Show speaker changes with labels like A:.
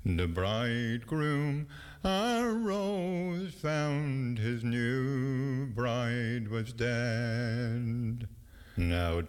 A: The bridegroom arose, found his new bride was dead. Now